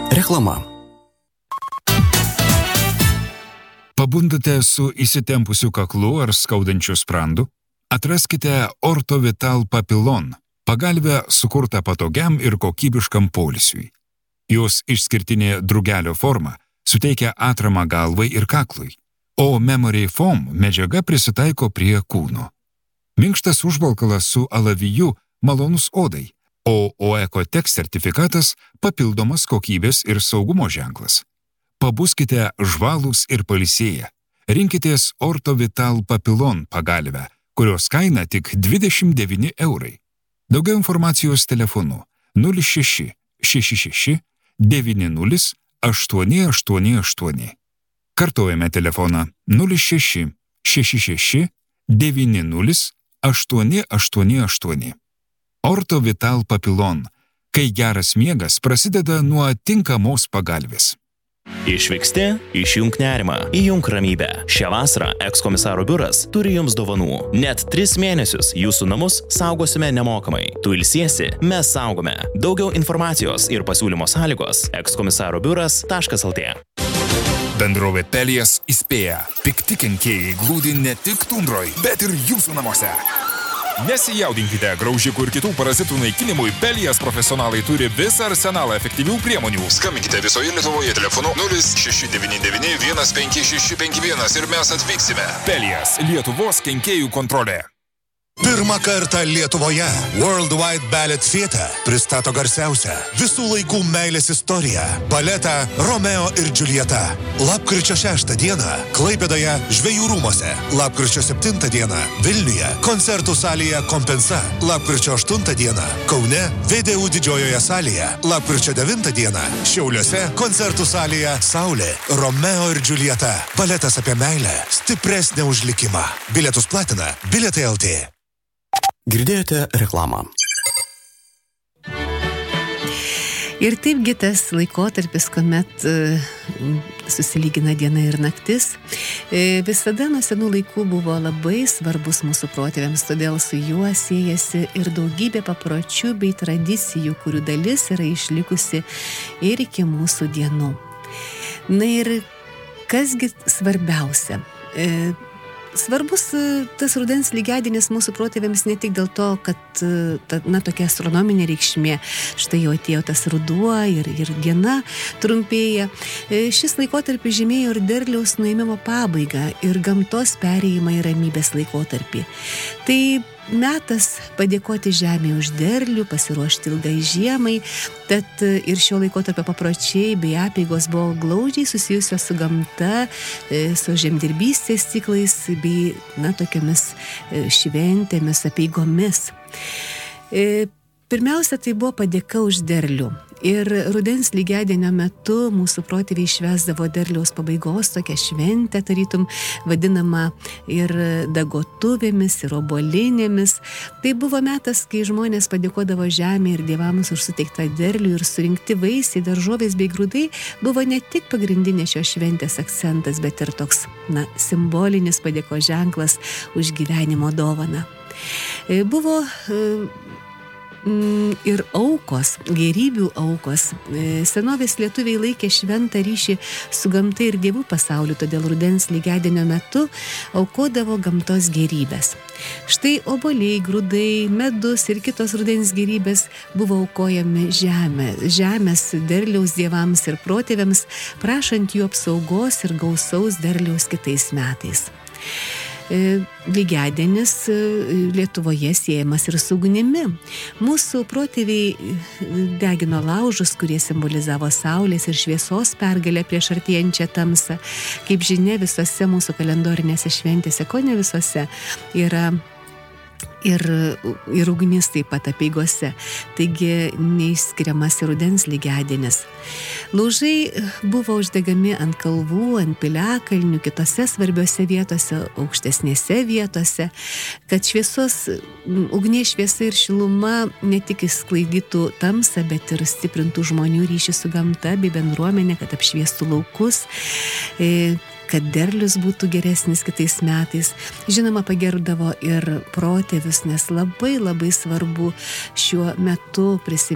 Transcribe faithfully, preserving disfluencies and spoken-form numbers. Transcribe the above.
Reklama. Pabundate su įsitempusiu kaklu ar skaudančiu sprandu? Atraskite Ortovital Papillon, pagalvę sukurtą patogiam ir kokybiškam poilsiui. Jos išskirtinė drugelio forma suteikia atramą galvai ir kaklui, o Memory Foam medžiaga prisitaiko prie kūno. Minkštas užvalkalas su alaviju malonus odai, o OECOTEX sertifikatas papildomas kokybės ir saugumo ženklas. Pabuskite žvalūs ir pailsėję. Rinkitės Ortovital Papillon pagalvę, kurios kaina tik dvidešimt devyni eurai. Daugiau informacijos telefonu nulis šeši šeši šeši devyni nulis aštuoni aštuoni aštuoni. Kartojame telefoną nulis šeši šeši šeši devyni nulis aštuoni aštuoni aštuoni. Ortovital Papillon, kai geras miegas prasideda nuo tinkamos pagalvės. Išvyksti, išjunk nerimą, įjunk ramybę. Šią vasarą ekskomisaro biuras turi jums dovanų. Net tris mėnesius jūsų namus saugosime nemokamai. Tu ilsiesi, mes saugome. Daugiau informacijos ir pasiūlymo sąlygos ekskomisaro biuras taškas el tė. Bendrovė Pelijas įspėja. Pikti kenkėjai glūdi ne tik tundroj, bet ir jūsų namuose. Nesijaudinkite, graužikų ir kitų parazitų naikinimui Pelijas profesionalai turi visą arsenalą efektyvių priemonių. Skambinkite visoje Lietuvoje telefonu nulis šeši devyni devyni vienas penki šeši penki vienas ir mes atvyksime. Pelijas – Lietuvos kenkėjų kontrolė. Pirmą kartą Lietuvoje Worldwide Ballet Theatre pristato garsiausią visų laikų meilės istoriją – baletą Romeo ir Džiuljeta. Lapkričio šeštą dieną Klaipėdoje Žvejų rūmuose, lapkričio septintą dieną Vilniuje koncertų salėje Kompensa, lapkričio aštuntą dieną Kaune V D U didžiojoje salėje, lapkričio devintą dieną Šiauliuose koncertų salėje Saulė. Romeo ir Džiuljeta – baletas apie meilę, stipresnę už likimą. Bilietus platina Bilietai el tė. Girdėjote reklamą. Ir taipgi tas laikotarpis, kuomet uh, susilygina diena ir naktis, e, visada nuo senų laikų buvo labai svarbus mūsų protėviams, todėl su juo siejasi ir daugybė papročių bei tradicijų, kurių dalis yra išlikusi ir iki mūsų dienų. Na ir kasgi svarbiausia? E, Svarbus tas rudens lygiadienis mūsų protėviams ne tik dėl to, kad ta, na, tokia astronominė reikšmė, štai jau atėjo tas ruduo ir, ir diena trumpėja. Šis laikotarpis žymėjo ir derliaus nuėmimo pabaigą ir gamtos perėjimą į ramybės laikotarpį. Tai metas padėkoti žemei už derlių, pasiruošti ilgai žiemai, tad ir šio laikotarpio papročiai bei apeigos buvo glaudžiai susijusios su gamta, su žemdirbystės ciklais bei, na, tokiamis šventėmis, apeigomis. Pirmiausia, tai buvo padėka už derlių. Ir rudens lygiadienio metu mūsų protėviai švęsdavo derliaus pabaigos tokią šventę, tarytum vadinama ir dagotuvėmis, ir obuolinėmis. Tai buvo metas, kai žmonės padėkodavo žemė ir dievams už suteiktą derlių ir surinkti vaisiai, daržovės bei grūdai buvo ne tik pagrindinė šios šventės akcentas, bet ir toks, na, simbolinis padėkos ženklas už gyvenimo dovaną. Buvo ir aukos, gėrybių aukos. Senovės lietuviai laikė šventą ryšį su gamta ir dievų pasauliu, todėl rudens lygiadienio metu aukodavo gamtos gėrybės. Štai obuoliai, grūdai, medus ir kitos rudens gėrybės buvo aukojami žemė, žemės derliaus dievams ir protėviams, prašant jų apsaugos ir gausaus derliaus kitais metais. Lygiadienis Lietuvoje siejamas ir su ugnimi. Mūsų protėviai degino laužus, kurie simbolizavo saulės ir šviesos pergalę prieš artėjančią tamsą. Kaip žinia, visose mūsų kalendorinėse šventėse, ko ne visose, yra ir, ir ugnis taip pat apeigose. Taigi neišskiriamas ir rudens lygiadienis. Laužai buvo uždegami ant kalvų, ant piliakalnių, kitose svarbiose vietose, aukštesnėse vietose, kad šviesos, ugnies šviesa ir šiluma ne tik išsklaidytų tamsą, bet ir stiprintų žmonių ryšį su gamta bei bendruomenė, kad apšviestų laukus, kad derlius būtų geresnis kitais metais. Žinoma, pagerbdavo ir protėvius, nes labai labai svarbu šiuo metu prisiminti